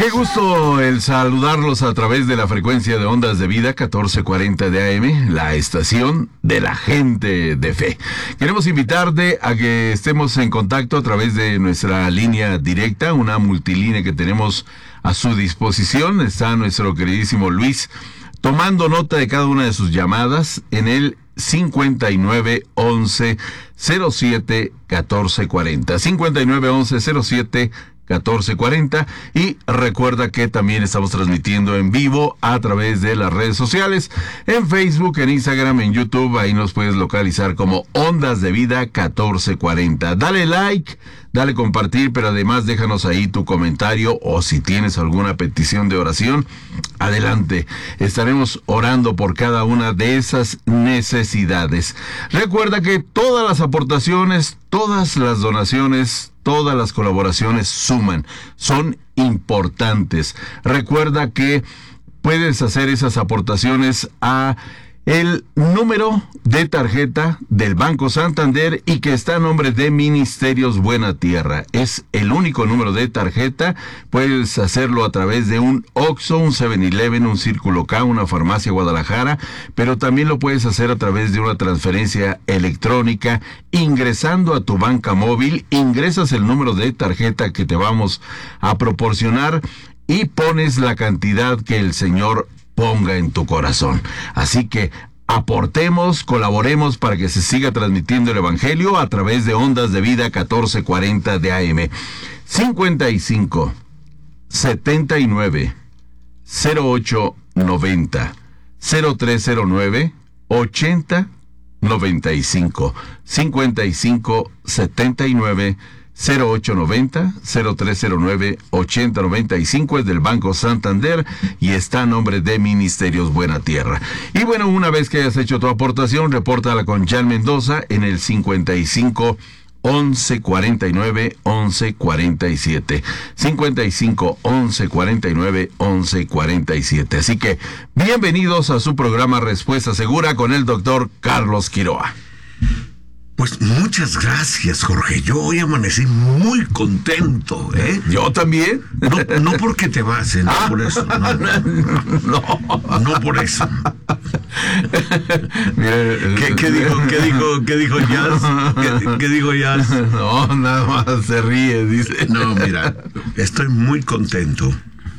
Qué gusto el saludarlos a través de la frecuencia de Ondas de Vida 1440 de AM, la estación de la gente de fe. Queremos invitarte a que estemos en contacto a través de nuestra línea directa, una multilínea que tenemos a su disposición. Está nuestro queridísimo Luis tomando nota de cada una de sus llamadas en el 5911 07 1440. 5911 07 1440, y recuerda que también estamos transmitiendo en vivo a través de las redes sociales, en Facebook, en Instagram, en YouTube. Ahí nos puedes localizar como Ondas de Vida 1440. Dale like, dale compartir, pero además déjanos ahí tu comentario, o si tienes alguna petición de oración, adelante. Estaremos orando por cada una de esas necesidades. Recuerda que todas las aportaciones, todas las donaciones, todas las colaboraciones suman, son importantes. Recuerda que puedes hacer esas aportaciones a el número de tarjeta del Banco Santander y que está a nombre de Ministerios Buena Tierra. Es el único número de tarjeta. Puedes hacerlo a través de un Oxxo, un 7-Eleven, un Círculo K, una farmacia Guadalajara, pero también lo puedes hacer a través de una transferencia electrónica ingresando a tu banca móvil. Ingresas el número de tarjeta que te vamos a proporcionar y pones la cantidad que el Señor ponga en tu corazón. Así que aportemos, colaboremos para que se siga transmitiendo el Evangelio a través de Ondas de Vida 1440 de AM. 55 79 08 90 0309 80 95 55 79 0890 0309 8095, es del Banco Santander y está a nombre de Ministerios Buena Tierra. Y bueno, una vez que hayas hecho tu aportación, repórtala con Jan Mendoza en el 55 11 49 11 47. 55 11 49 11 47. Así que bienvenidos a su programa Respuesta Segura con el doctor Carlos Quiroa. Pues muchas gracias, Jorge. Yo hoy amanecí muy contento, ¿eh? Yo también. No porque te vas, no por eso. No por eso. ¿Qué dijo Jazz? ¿Qué dijo Jazz? No, nada más se ríe, dice. No, mira, estoy muy contento.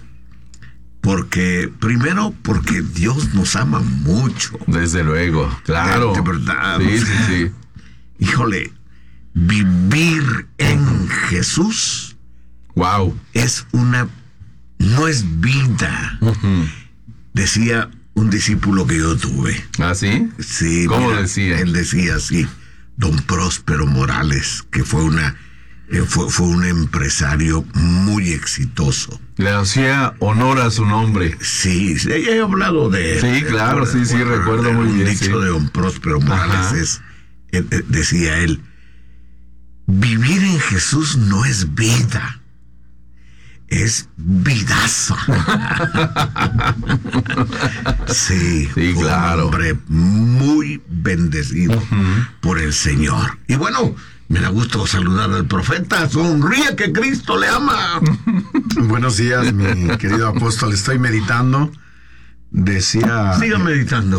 Primero porque Dios nos ama mucho. Desde luego, claro. De verdad. Sí. Híjole, vivir en Jesús, wow, no es vida. Uh-huh. Decía un discípulo que yo tuve. ¿Ah, sí? Sí. ¿Cómo decía? Él decía así, don Próspero Morales, que fue un empresario muy exitoso. Le hacía honor a su nombre. Sí, he hablado de él. Sí, claro, sí, recuerdo muy bien. Un dicho de don Próspero Morales decía él, vivir en Jesús no es vida, es vidaza. Sí, claro. Un hombre muy bendecido por el Señor. Y bueno, me da gusto saludar al profeta. Sonríe que Cristo le ama. Buenos días, mi querido apóstol. Estoy meditando. Siga meditando.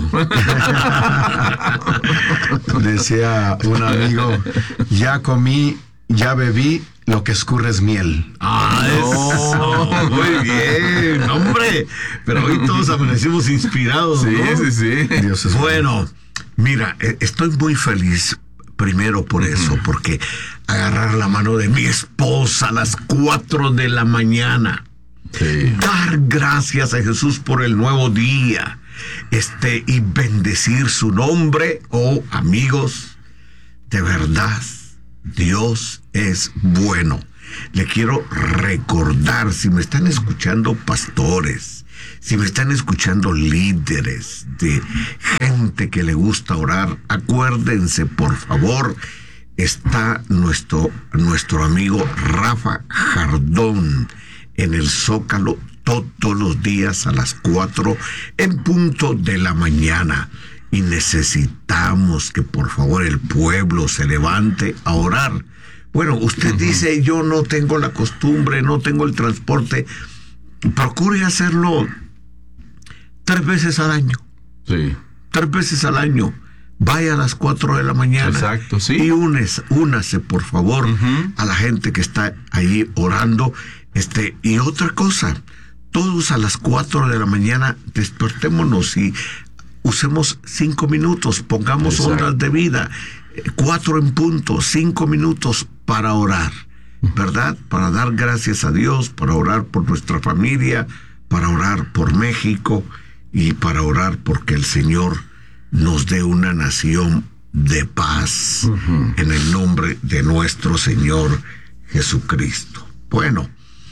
Decía un amigo, ya comí, ya bebí, lo que escurre es miel. Eso. Muy bien, hombre. Pero hoy todos amanecimos inspirados, sí, ¿no? Sí. Dios es bueno. Mira, estoy muy feliz. Primero por eso, porque agarrar la mano de mi esposa a las 4 de la mañana. Sí. Dar gracias a Jesús por el nuevo día, y bendecir su nombre. Oh, amigos, de verdad, Dios es bueno. Le quiero recordar, si me están escuchando pastores, si me están escuchando líderes de gente que le gusta orar, acuérdense, por favor, está nuestro amigo Rafa Jardón en el Zócalo todos los días a las 4 en punto de la mañana. Y necesitamos que por favor el pueblo se levante a orar. Bueno, usted dice, yo no tengo la costumbre, no tengo el transporte. procure hacerlo 3 veces al año. Sí. 3 veces al año. Vaya a las 4 de la mañana. Exacto, sí. Y únase, por favor, a la gente que está ahí orando. Y otra cosa, todos a las 4 de la mañana despertémonos y usemos 5 minutos, pongamos ondas de vida, 4 en punto, 5 minutos para orar, ¿verdad? Para dar gracias a Dios, para orar por nuestra familia, para orar por México y para orar porque el Señor nos dé una nación de paz en el nombre de nuestro Señor Jesucristo. Bueno,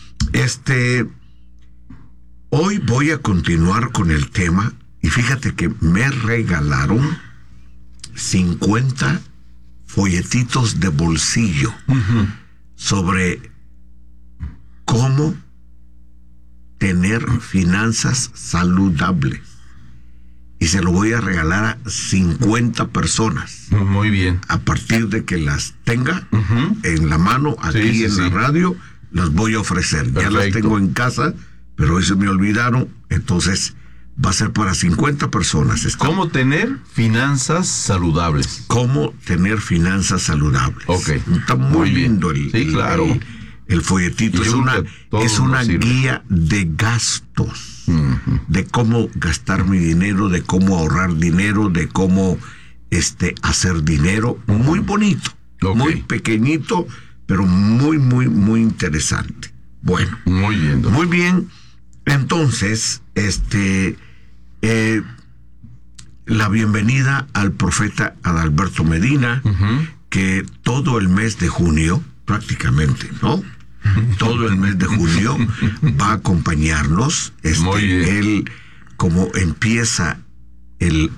hoy voy a continuar con el tema y fíjate que me regalaron 50 folletitos de bolsillo sobre cómo tener finanzas saludables. Y se lo voy a regalar a 50 personas. Muy bien. A partir de que las tenga en la mano, aquí en la radio, las voy a ofrecer. Perfecto. Ya las tengo en casa, pero hoy se me olvidaron. Entonces, va a ser para 50 personas. ¿Cómo tener finanzas saludables? ¿Cómo tener finanzas saludables? Ok. Está muy lindo el folletito. Es una guía de gastos. De cómo gastar mi dinero, de cómo ahorrar dinero, de cómo hacer dinero. Muy bonito, muy pequeñito, pero muy, muy, muy interesante. Bueno, muy bien, doctor. Muy bien. Entonces, la bienvenida al profeta Adalberto Medina, que todo el mes de junio, prácticamente, ¿no? Todo el mes de junio va a acompañarnos. Él, como empieza el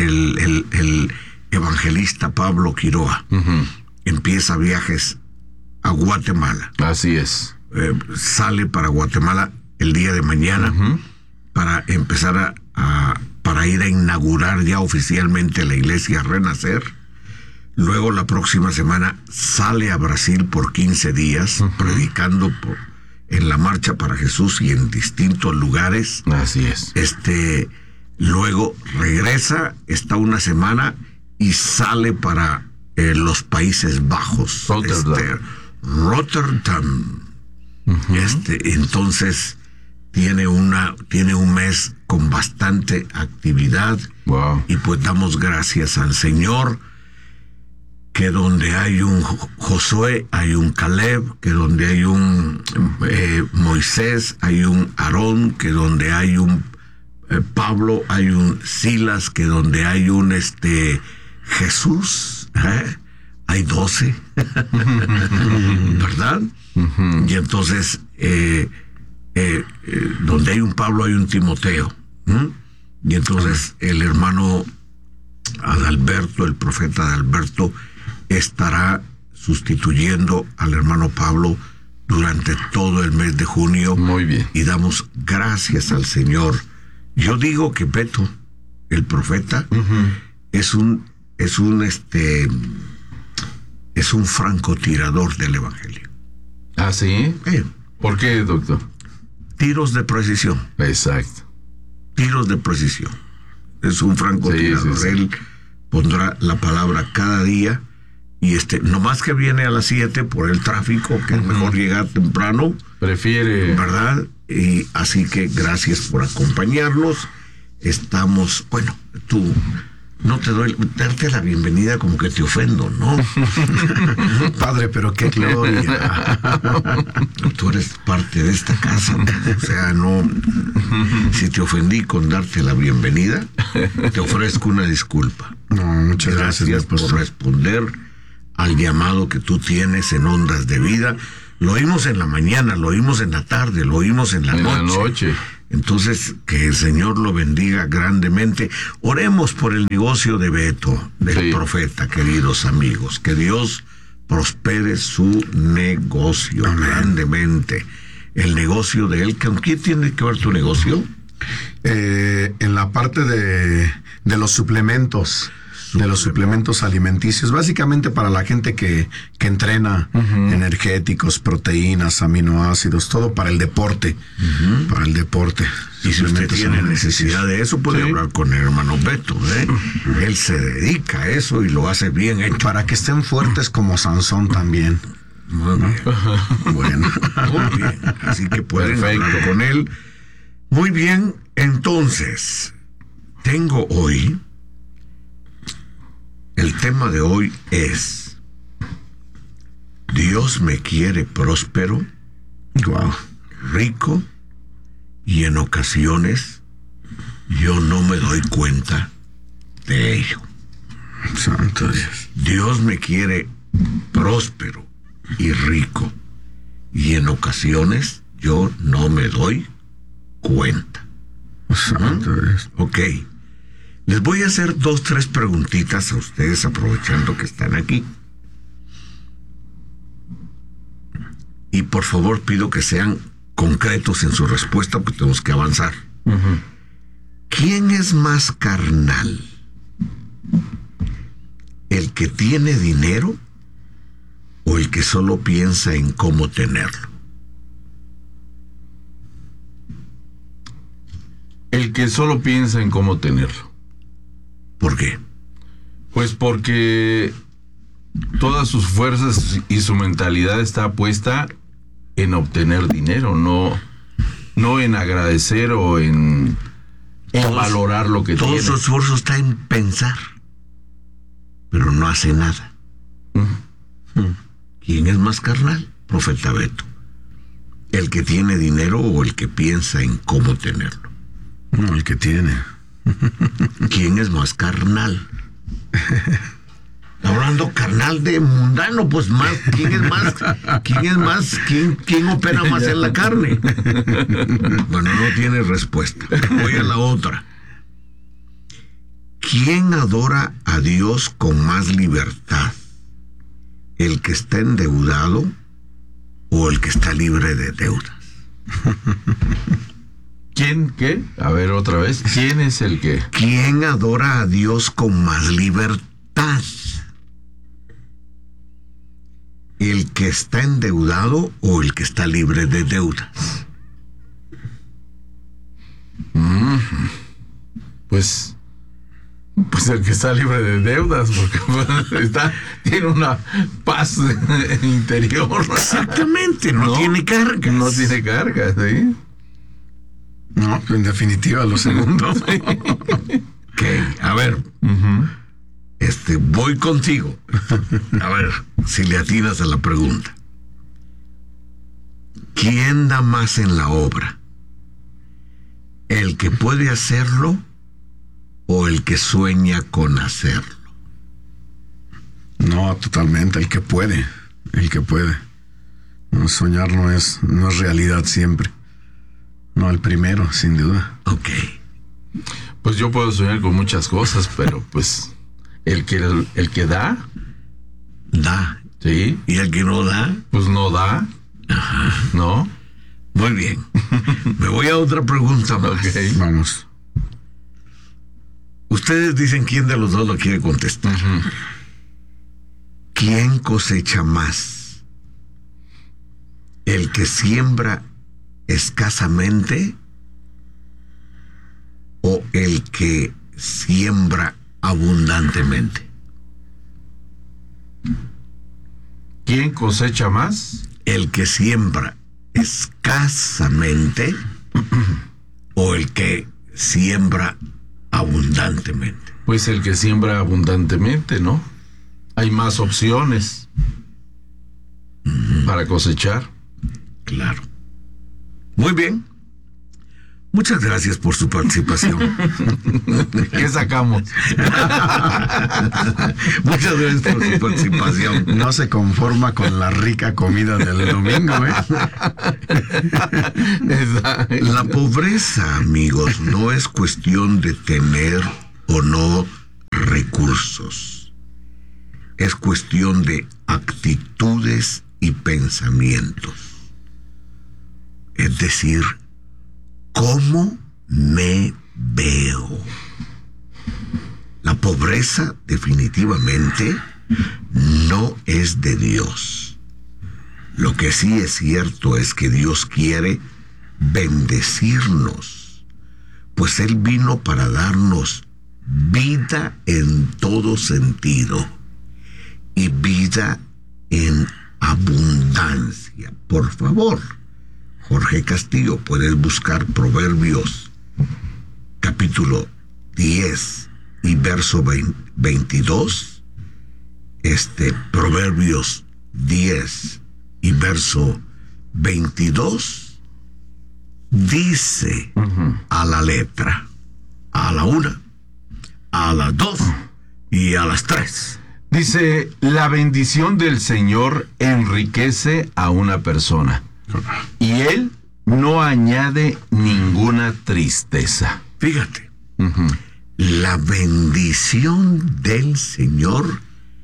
evangelista Pablo Quiroa, empieza viajes a Guatemala. Así es. Sale para Guatemala el día de mañana para empezar para ir a inaugurar ya oficialmente la iglesia Renacer. Luego la próxima semana sale a Brasil por 15 días, predicando en la Marcha para Jesús y en distintos lugares. Así es. Luego regresa, está una semana y sale para los Países Bajos. Rotterdam. Entonces tiene un mes con bastante actividad. Wow. Y pues damos gracias al Señor, que donde hay un Josué, hay un Caleb, que donde hay un Moisés, hay un Aarón, que donde hay un Pablo, hay un Silas, que donde hay un Jesús, hay 12, ¿verdad? Y entonces, donde hay un Pablo, hay un Timoteo. Y entonces el hermano Adalberto, el profeta Adalberto, estará sustituyendo al hermano Pablo durante todo el mes de junio. Muy bien. Y damos gracias al Señor. Yo digo que Beto, el profeta, es un francotirador del evangelio. ¿Ah, sí? ¿Por qué, doctor? Tiros de precisión. Exacto. Tiros de precisión. Es un francotirador. Sí. Él pondrá la palabra cada día. Y no más que viene a las 7 por el tráfico, que es mejor llegar temprano. Prefiere. ¿Verdad? Y así que gracias por acompañarnos. Estamos, bueno, tú no te doy, darte la bienvenida como que te ofendo, ¿no? Padre, pero qué gloria. Tú eres parte de esta casa. O sea, no. Si te ofendí con darte la bienvenida, te ofrezco una disculpa. No, muchas gracias por responder al llamado que tú tienes en Ondas de Vida. Lo oímos en la mañana, lo oímos en la tarde, lo oímos en la noche. Entonces, que el Señor lo bendiga grandemente. Oremos por el negocio de Beto, del profeta, queridos amigos. Que Dios prospere su negocio grandemente. El negocio de él. ¿Con quién tiene que ver tu negocio? En la parte de los suplementos. de los suplementos alimenticios, básicamente para la gente que entrena, energéticos, proteínas, aminoácidos, todo para el deporte, para el deporte. Y si usted tiene necesidad de eso, puede hablar con el hermano Beto, ¿eh? Él se dedica a eso y lo hace bien hecho. Para que estén fuertes como Sansón también. Muy bien. Bueno. Muy bien. Así que pueden hablar con él. Muy bien. Entonces, tengo hoy, el tema de hoy es: Dios me quiere próspero, rico, y en ocasiones yo no me doy cuenta de ello. Santo Dios. Dios me quiere próspero y rico, y en ocasiones yo no me doy cuenta. Santo Dios. Ok. Les voy a hacer 2-3 preguntitas a ustedes, aprovechando que están aquí. Y por favor pido que sean concretos en su respuesta, porque tenemos que avanzar. ¿Quién es más carnal? ¿El que tiene dinero o el que solo piensa en cómo tenerlo? El que solo piensa en cómo tenerlo. ¿Por qué? Pues porque todas sus fuerzas y su mentalidad está puesta en obtener dinero, no en agradecer o en valorar lo que tiene. Todo su esfuerzo está en pensar, pero no hace nada. ¿Quién es más carnal, profeta Beto? ¿El que tiene dinero o el que piensa en cómo tenerlo? No, el que tiene. ¿Quién es más carnal? Hablando carnal de mundano, pues más, ¿quién opera más en la carne? Bueno, no tiene respuesta. Voy a la otra. ¿Quién adora a Dios con más libertad? ¿El que está endeudado o el que está libre de deudas? ¿Quién qué? A ver otra vez. ¿Quién es el que? ¿Quién adora a Dios con más libertad? ¿El que está endeudado o el que está libre de deudas? Pues el que está libre de deudas, porque tiene una paz interior. Exactamente, no tiene cargas. No tiene cargas, ¿sí? No, en definitiva, lo segundo. Ok, a ver. Voy contigo. A ver si le atinas a la pregunta. ¿Quién da más en la obra? ¿El que puede hacerlo o el que sueña con hacerlo? No, totalmente, el que puede. El que puede. No, soñar no es realidad siempre. No, el primero, sin duda. Ok. Pues yo puedo soñar con muchas cosas, pero pues el que da, sí. ¿Y el que no da? Pues no da. Ajá. ¿No? Muy bien. Me voy a otra pregunta más. Okay. Vamos. Ustedes dicen quién de los dos lo quiere contestar. ¿Quién cosecha más? ¿El que siembra escasamente o el que siembra abundantemente? ¿Quién cosecha más? ¿El que siembra escasamente o el que siembra abundantemente? Pues el que siembra abundantemente, ¿no? Hay más opciones para cosechar. Claro. Muy bien. Muchas gracias por su participación. ¿Qué sacamos? Muchas gracias por su participación. No se conforma con la rica comida del domingo, ¿eh? La pobreza, amigos, no es cuestión de tener o no recursos. Es cuestión de actitudes y pensamientos. Es decir, ¿cómo me veo? La pobreza definitivamente no es de Dios. Lo que sí es cierto es que Dios quiere bendecirnos, pues Él vino para darnos vida en todo sentido y vida en abundancia. Por favor, Jorge Castillo, puedes buscar Proverbios capítulo 10 y verso 22. Proverbios 10 y verso 22 dice a la letra, a la 1, a las 2 y a las 3. Dice, la bendición del Señor enriquece a una persona y Él no añade ninguna tristeza. Fíjate, la bendición del Señor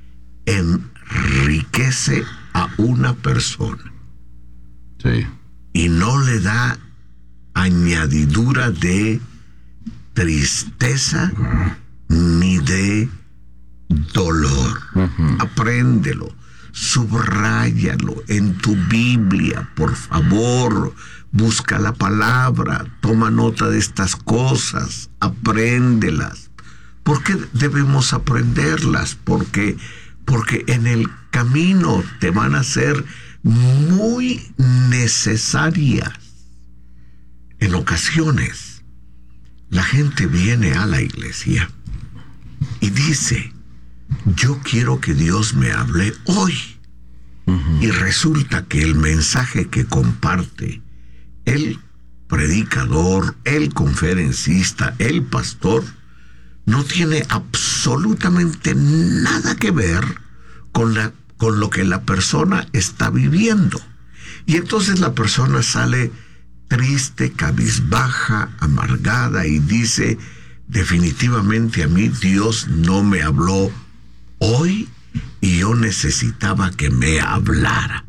enriquece a una persona. Sí. Y no le da añadidura de tristeza ni de dolor. Apréndelo, subráyalo en tu Biblia, por favor. Busca la palabra, toma nota de estas cosas, apréndelas. ¿Por qué debemos aprenderlas? Porque en el camino te van a ser muy necesarias. En ocasiones, la gente viene a la iglesia y dice, yo quiero que Dios me hable hoy. Y resulta que el mensaje que comparte el predicador, el conferencista, el pastor, no tiene absolutamente nada que ver con lo que la persona está viviendo. Y entonces la persona sale triste, cabizbaja, amargada y dice, definitivamente a mí Dios no me habló hoy y yo necesitaba que me hablara.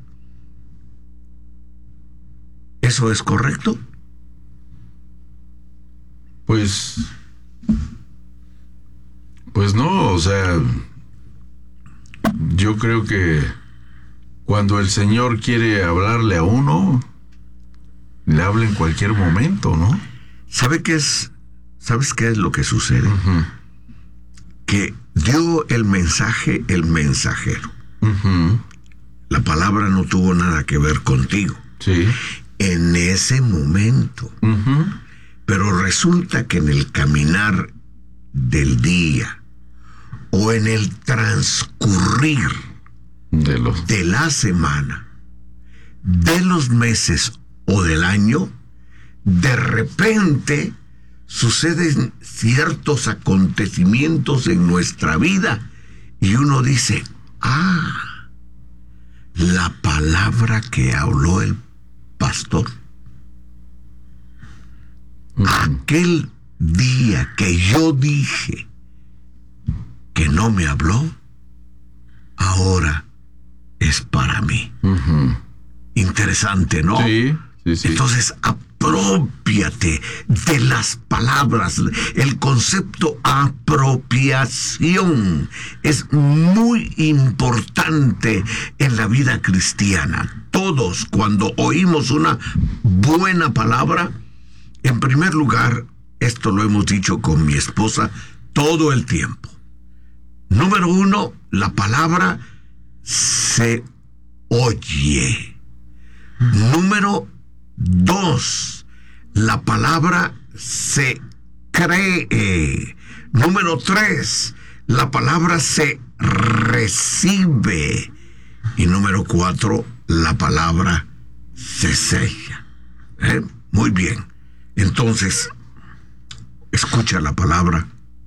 ¿Eso es correcto? Pues no, o sea, yo creo que cuando el Señor quiere hablarle a uno, le habla en cualquier momento, ¿no? ¿Sabes qué es lo que sucede? Que dio el mensaje el mensajero. La palabra no tuvo nada que ver contigo. Sí. En ese momento. Pero resulta que en el caminar del día o en el transcurrir de la semana, de los meses o del año, de repente suceden ciertos acontecimientos en nuestra vida y uno dice, la palabra que habló el pastor, aquel día que yo dije que no me habló, ahora es para mí. Interesante, ¿no? Sí. Entonces, aprópiate de las palabras. El concepto apropiación es muy importante en la vida cristiana. Todos, cuando oímos una buena palabra, en primer lugar, esto lo hemos dicho con mi esposa todo el tiempo. Número 1, la palabra se oye. Número 2, la palabra se cree. Número 3, la palabra se recibe. Y número 4, la palabra se sella. Muy bien. Entonces, escucha la palabra,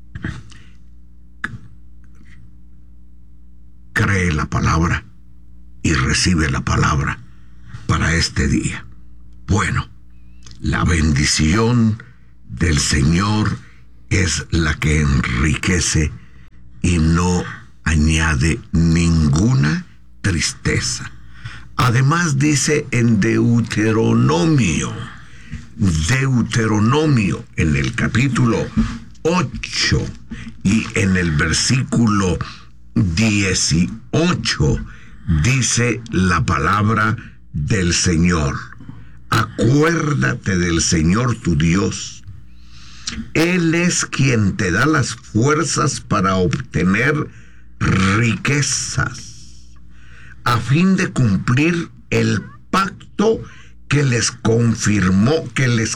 cree la palabra y recibe la palabra para este día. Bueno, la bendición del Señor es la que enriquece y no añade ninguna tristeza. Además dice en Deuteronomio, en el capítulo 8 y en el versículo 18 dice la palabra del Señor: acuérdate del Señor tu Dios. Él es quien te da las fuerzas para obtener riquezas, a fin de cumplir el pacto que les confirmó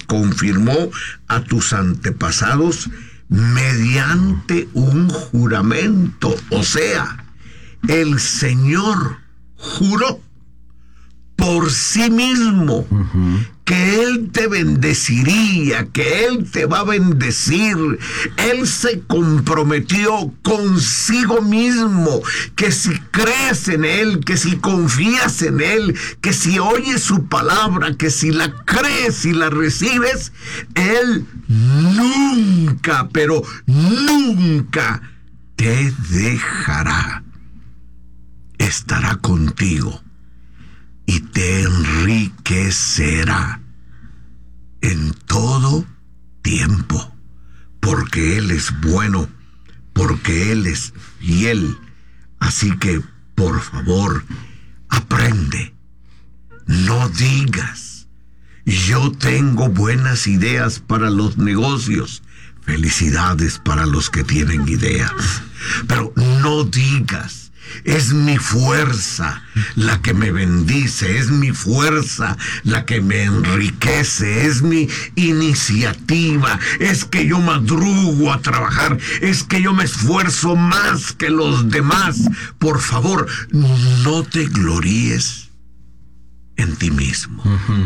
a tus antepasados mediante un juramento. O sea, el Señor juró por sí mismo que Él te bendeciría, que Él te va a bendecir. Él se comprometió consigo mismo que si crees en Él, que si confías en Él, que si oyes su palabra, que si la crees y la recibes, Él nunca, pero nunca te dejará. Estará contigo y te enriquecerá en todo tiempo, porque Él es bueno, porque Él es fiel. Así que, por favor, aprende. No digas: yo tengo buenas ideas para los negocios. Felicidades para los que tienen ideas. Pero no digas: es mi fuerza la que me bendice, es mi fuerza la que me enriquece, es mi iniciativa, es que yo madrugo a trabajar, es que yo me esfuerzo más que los demás. Por favor, no te gloríes en ti mismo,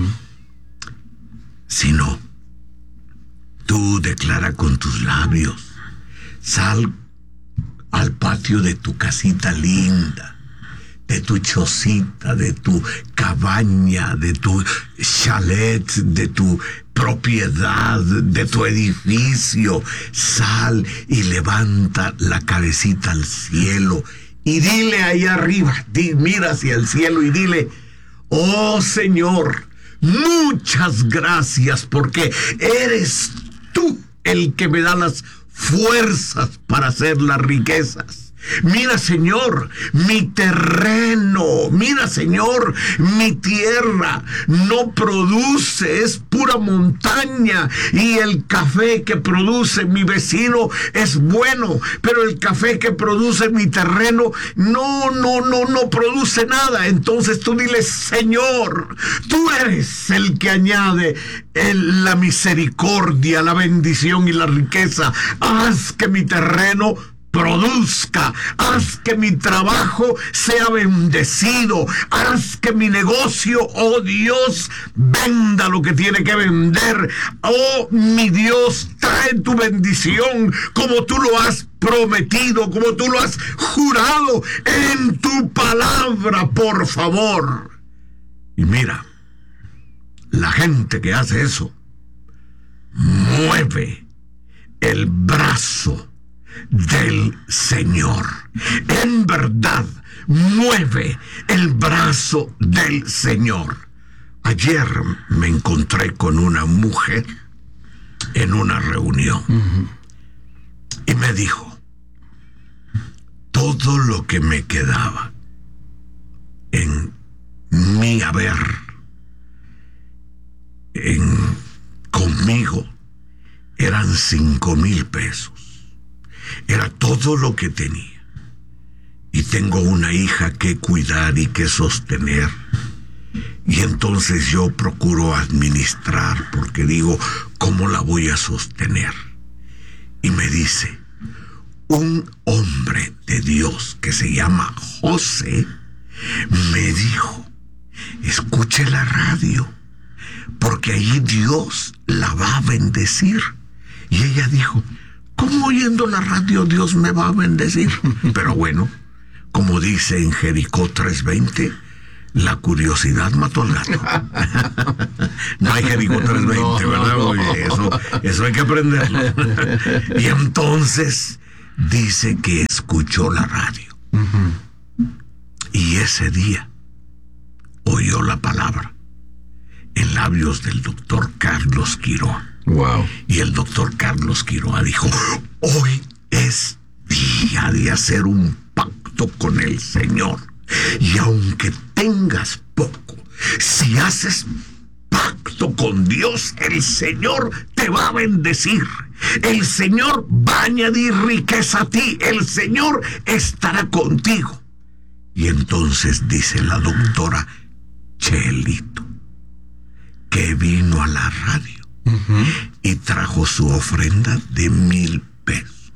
sino tú declara con tus labios, sal al patio de tu casita linda, de tu chocita, de tu cabaña, de tu chalet, de tu propiedad, de tu edificio. Sal y levanta la cabecita al cielo y dile ahí arriba, mira hacia el cielo y dile: oh Señor, muchas gracias, porque eres tú el que me da las fuerzas para hacer las riquezas. Mira, Señor, mi terreno, mira, Señor, mi tierra no produce, es pura montaña, y el café que produce mi vecino es bueno, pero el café que produce mi terreno no produce nada. Entonces tú dile: Señor, tú eres el que añade la misericordia, la bendición y la riqueza. Haz que mi terreno produzca, haz que mi trabajo sea bendecido, haz que mi negocio, oh Dios, venda lo que tiene que vender. Oh mi Dios, trae tu bendición como tú lo has prometido, como tú lo has jurado en tu palabra, por favor. Y mira, la gente que hace eso mueve el brazo del Señor. En verdad, mueve el brazo del Señor. Ayer me encontré con una mujer en una reunión y me dijo: todo lo que me quedaba en mi haber conmigo eran 5,000 pesos. Era todo lo que tenía. Y tengo una hija que cuidar y que sostener. Y entonces yo procuro administrar, porque digo: ¿cómo la voy a sostener? Y me dice: un hombre de Dios que se llama José me dijo: escuche la radio, porque allí Dios la va a bendecir. Y ella dijo: ¿cómo oyendo la radio Dios me va a bendecir? Pero bueno, como dice en Jericó 3:20, la curiosidad mató al gato. No hay Jericó 3:20, ¿verdad? Oye, eso hay que aprenderlo. Y entonces dice que escuchó la radio. Y ese día oyó la palabra en labios del doctor Carlos Quirón. Wow. Y el doctor Carlos Quiroga dijo, hoy es día de hacer un pacto con el Señor. Y aunque tengas poco, si haces pacto con Dios, el Señor te va a bendecir. El Señor va a añadir riqueza a ti. El Señor estará contigo. Y entonces dice la doctora Chelito, que vino a la radio y trajo su ofrenda de 1,000 pesos.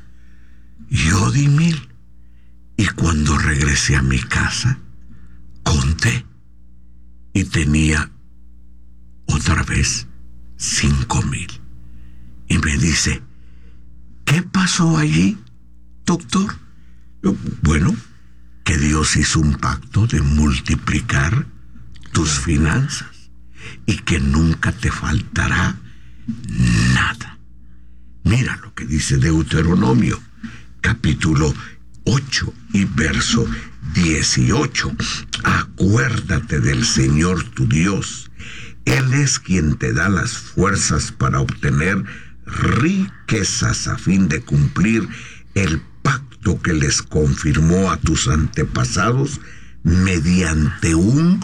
Yo di 1,000. Y cuando regresé a mi casa, conté y tenía otra vez 5,000. Y me dice, ¿qué pasó allí, doctor? Yo, bueno, que Dios hizo un pacto de multiplicar tus finanzas y que nunca te faltará nada. Mira lo que dice Deuteronomio, capítulo 8 y verso 18. Acuérdate del Señor tu Dios. Él es quien te da las fuerzas para obtener riquezas a fin de cumplir el pacto que les confirmó a tus antepasados mediante un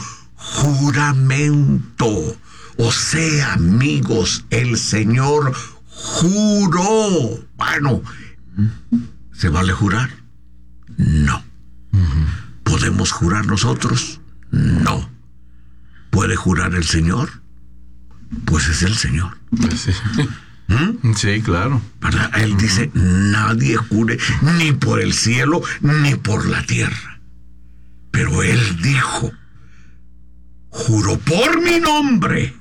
juramento. O sea, amigos, el Señor juró. Bueno, ¿se vale jurar? No. ¿Podemos jurar nosotros? No. ¿Puede jurar el Señor? Pues es el Señor. Sí. Sí, claro. ¿Verdad? Él dice, nadie jure ni por el cielo ni por la tierra. Pero Él dijo, juro por mi nombre,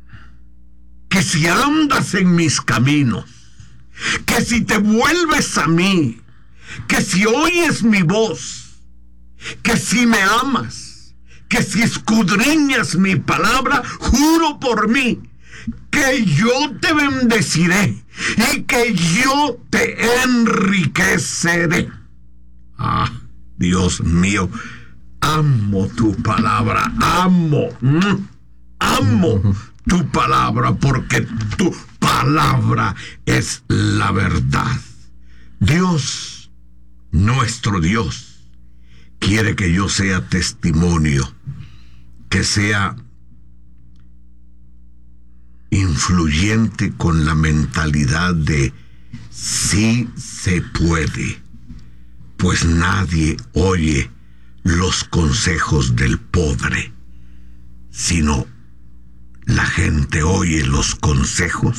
que si andas en mis caminos, que si te vuelves a mí, que si oyes mi voz, que si me amas, que si escudriñas mi palabra, juro por mí, que yo te bendeciré y que yo te enriqueceré. Ah, Dios mío, amo tu palabra, amo tu palabra, porque tu palabra es la verdad. Dios, nuestro Dios, quiere que yo sea testimonio, que sea influyente con la mentalidad de sí se puede, pues nadie oye los consejos del pobre, sino la gente oye los consejos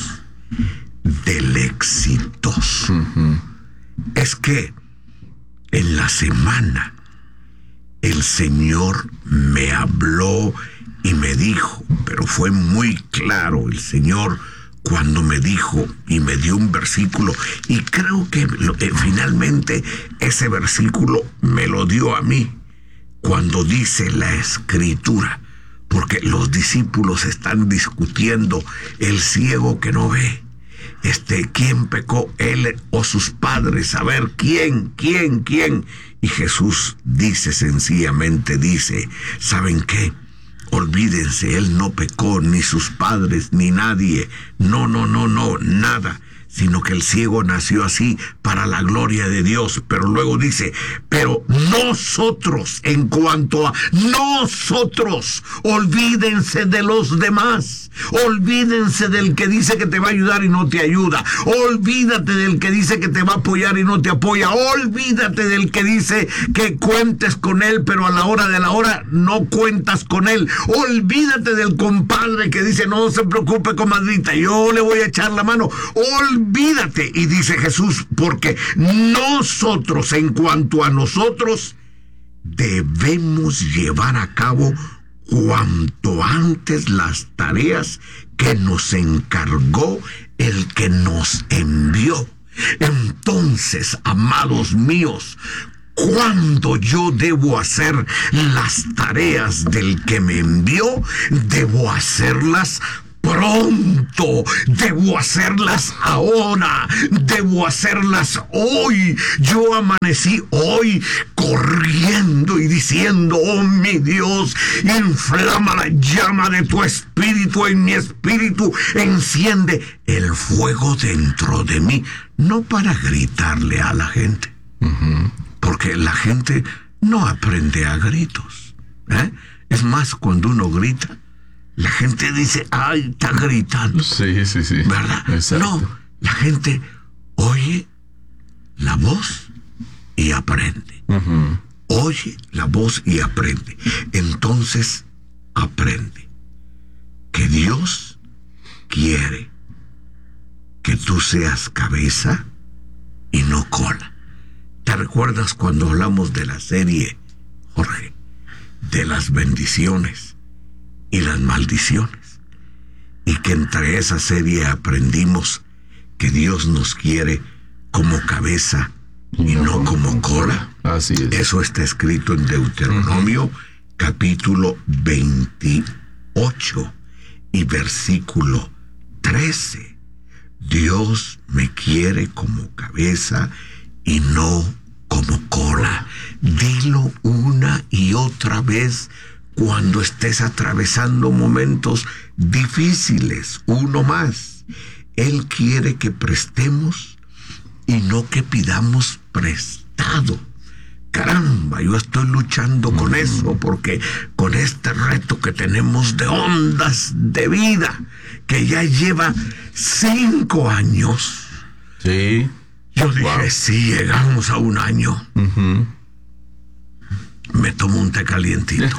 del exitoso. Es que en la semana el Señor me habló y me dijo, pero fue muy claro el Señor cuando me dijo y me dio un versículo, y creo que finalmente ese versículo me lo dio a mí, cuando dice la Escritura, porque los discípulos están discutiendo, el ciego que no ve, ¿quién pecó, él o sus padres? A ver, ¿quién? Y Jesús dice sencillamente, ¿saben qué? Olvídense, él no pecó, ni sus padres, ni nadie. No, nada. Sino que el ciego nació así para la gloria de Dios. Pero luego dice, pero nosotros, en cuanto a nosotros, olvídense de los demás. Olvídense del que dice que te va a ayudar y no te ayuda. Olvídate del que dice que te va a apoyar y no te apoya. Olvídate del que dice que cuentes con él, pero a la hora de la hora no cuentas con él. Olvídate del compadre que dice, no se preocupe, comadrita, yo le voy a echar la mano. Olvídate, y dice Jesús, porque nosotros, en cuanto a nosotros, debemos llevar a cabo cuanto antes las tareas que nos encargó el que nos envió. Entonces, amados míos, cuando yo debo hacer las tareas del que me envió, debo hacerlas pronto, debo hacerlas ahora, debo hacerlas hoy. Yo amanecí hoy corriendo y diciendo: oh mi Dios, inflama la llama de tu espíritu en mi espíritu, enciende el fuego dentro de mí. No para gritarle a la gente, porque la gente no aprende a gritos, ¿eh? Es más, cuando uno grita, la gente dice: ay, está gritando. Sí. ¿Verdad? Exacto. No, la gente oye la voz y aprende. Oye la voz y aprende. Entonces aprende que Dios quiere que tú seas cabeza y no cola. ¿Te recuerdas cuando hablamos de la serie, Jorge, de las bendiciones y las maldiciones? Y que entre esa serie aprendimos que Dios nos quiere como cabeza y no como cola. Así es. Eso está escrito en Deuteronomio capítulo 28 y versículo 13. Dios me quiere como cabeza y no como cola. Dilo una y otra vez cuando estés atravesando momentos difíciles. Uno más. Él quiere que prestemos y no que pidamos prestado. Caramba, yo estoy luchando con eso, porque con este reto que tenemos de ondas de vida, que ya lleva 5 años. Sí. Yo dije, si llegamos a 1 año, me tomo un té calientito.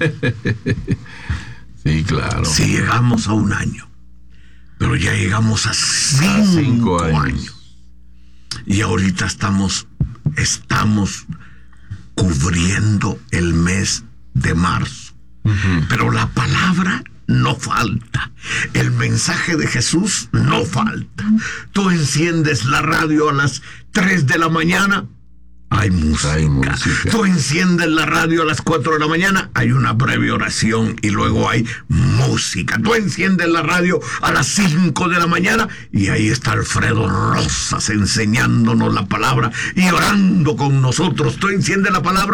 Sí, claro. Si llegamos a 1 año, pero ya llegamos a 5 años. Y ahorita estamos cubriendo el mes de marzo. Pero la palabra no falta. El mensaje de Jesús no falta. Tú enciendes la radio a las 3 de la mañana, hay música. Tú enciendes la radio a las 4 de la mañana, hay una breve oración y luego hay música. Tú enciendes la radio a las 5 de la mañana y ahí está Alfredo Rosas enseñándonos la palabra y orando con nosotros. Tú enciendes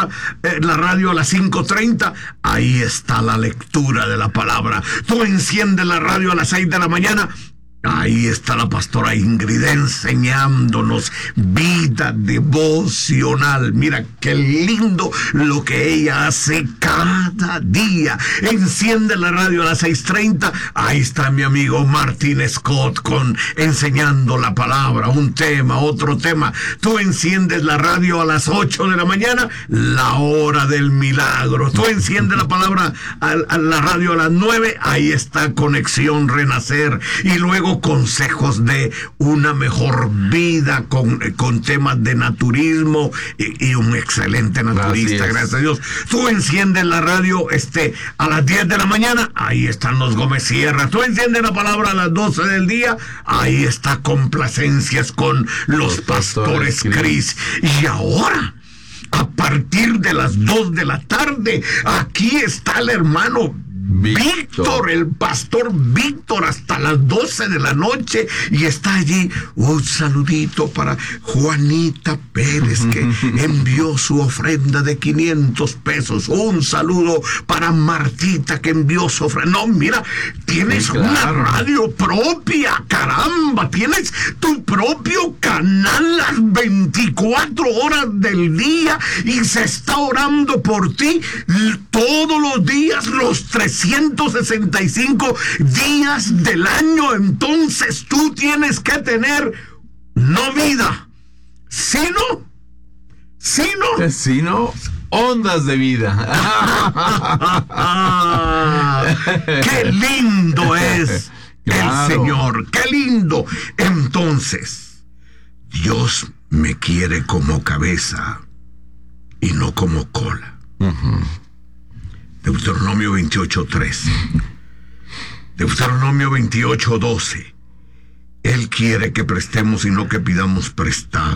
la radio a las 5:30, ahí está la lectura de la palabra. Tú enciendes la radio a las 6 de la mañana, ahí está la pastora Ingrid enseñándonos vida devocional. Mira qué lindo lo que ella hace cada día. Enciende la radio a las 6:30. Ahí está mi amigo Martin Scott enseñando la palabra, un tema, otro tema. Tú enciendes la radio a las 8 de la mañana, la hora del milagro. Tú enciendes la radio a las 9, ahí está Conexión Renacer. Y luego consejos de una mejor vida con temas de naturismo y un excelente naturista, gracias a Dios. Tú enciendes la radio a las 10 de la mañana, ahí están los Gómez Sierra. Tú enciendes la palabra a las 12 del día, ahí está Complacencias con los pastores Cris. Y ahora, a partir de las 2 de la tarde, aquí está el hermano Víctor, el pastor Víctor, hasta las 12 de la noche, y está allí un saludito para Juanita Pérez, que envió su ofrenda de 500 pesos. Un saludo para Martita, que envió su ofrenda. No, mira, tienes una radio propia, caramba, tienes tu propio canal las 24 horas del día y se está orando por ti todos los días, los 365 días del año. Entonces tú tienes que tener no vida, sino ondas de vida. ¡Qué lindo es el Señor! ¡Qué lindo! Entonces, Dios me quiere como cabeza y no como cola. Deuteronomio 28:13. Deuteronomio 28:12. Él quiere que prestemos y no que pidamos prestado.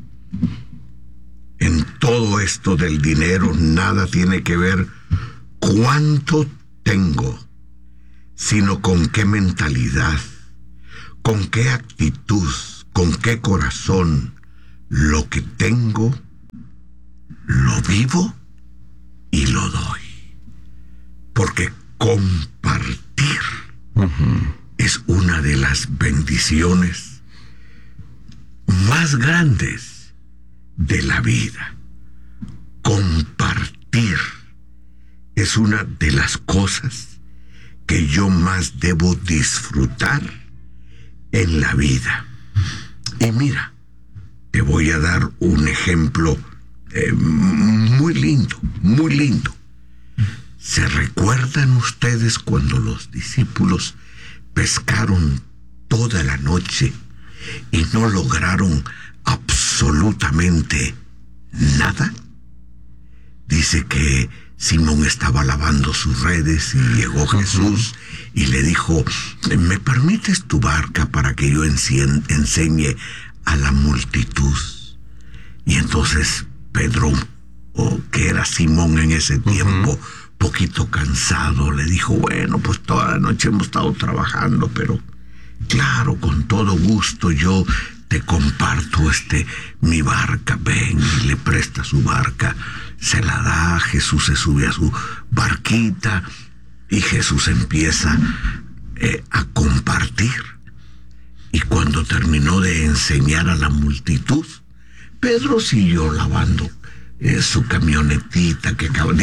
En todo esto del dinero nada tiene que ver cuánto tengo, sino con qué mentalidad, con qué actitud, con qué corazón lo que tengo, lo vivo y lo doy. Porque compartir es una de las bendiciones más grandes de la vida. Compartir es una de las cosas que yo más debo disfrutar en la vida. Y mira, te voy a dar un ejemplo muy lindo, muy lindo. ¿Se recuerdan ustedes cuando los discípulos pescaron toda la noche y no lograron absolutamente nada? Dice que Simón estaba lavando sus redes y llegó Jesús y le dijo: ¿me permites tu barca para que yo enseñe a la multitud? Y entonces Pedro, que era Simón en ese tiempo, poquito cansado, le dijo: bueno, pues toda la noche hemos estado trabajando, pero claro, con todo gusto yo te comparto mi barca. Ven, y le presta su barca, se la da. Jesús se sube a su barquita y Jesús empieza a compartir. Y cuando terminó de enseñar a la multitud, Pedro siguió lavando su camionetita que acaba,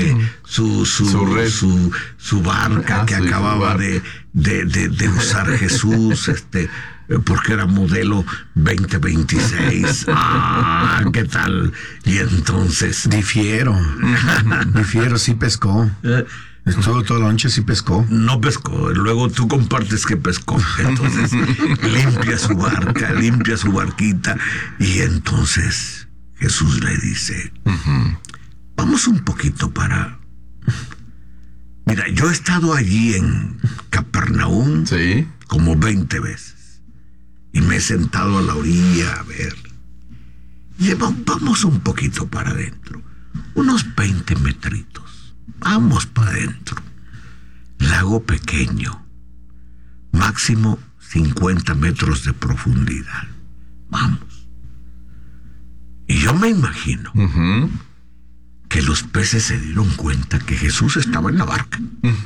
su barca que acababa de usar Jesús, porque era modelo 2026. ¿Qué tal? Y entonces Difiero, sí pescó. Estuvo toda la noche, sí pescó. No pescó, luego tú compartes que pescó. Entonces limpia su barquita, y entonces Jesús le dice: vamos un poquito para... Mira, yo he estado allí en Capernaum como 20 veces. Y me he sentado a la orilla a ver. Y vamos un poquito para adentro. Unos 20 metritos. Vamos para adentro. Lago pequeño. Máximo 50 metros de profundidad. Vamos. Y yo me imagino que los peces se dieron cuenta que Jesús estaba en la barca.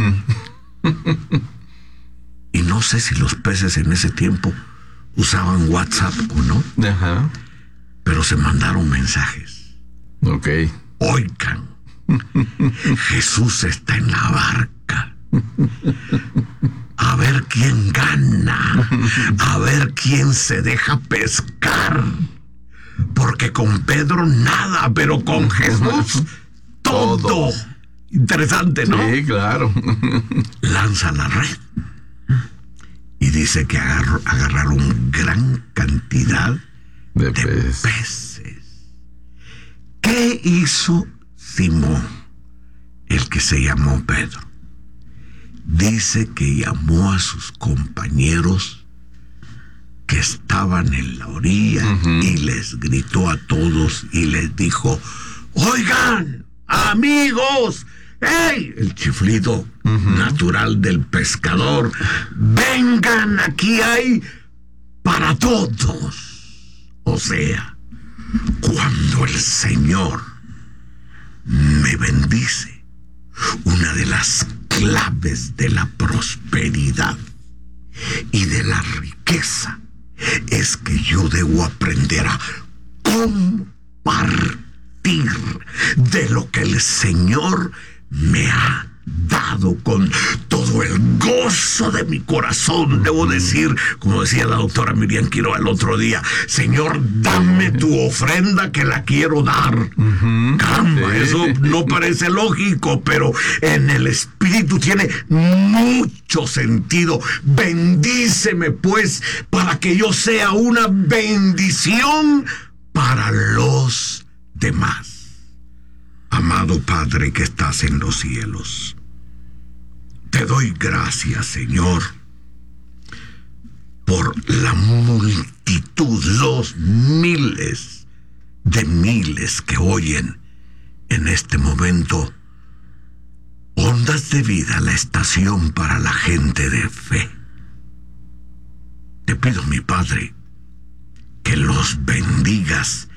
Y no sé si los peces en ese tiempo usaban WhatsApp o no. Pero se mandaron mensajes. Oigan, Jesús está en la barca. A ver quién gana. A ver quién se deja pescar. Porque con Pedro nada, pero con Jesús todo. Interesante, ¿no? Sí, claro. Lanza la red. Y dice que agarraron gran cantidad de peces. ¿Qué hizo Simón, el que se llamó Pedro? Dice que llamó a sus compañeros que estaban en la orilla y les gritó a todos y les dijo: oigan, amigos, ¡hey! El chiflido natural del pescador. Vengan, aquí hay para todos. O sea, cuando el Señor me bendice, una de las claves de la prosperidad y de la riqueza es que yo debo aprender a compartir de lo que el Señor me ha dado con todo el gozo de mi corazón. Debo decir, como decía la doctora Miriam Quiroga el otro día: Señor, dame tu ofrenda que la quiero dar. Caramba, eso no parece lógico, pero en el espíritu tiene mucho sentido. Bendíceme pues para que yo sea una bendición para los demás. Amado Padre que estás en los cielos, te doy gracias, Señor, por la multitud, los miles de miles que oyen en este momento Ondas de Vida, la estación para la gente de fe. Te pido, mi Padre, que los bendigas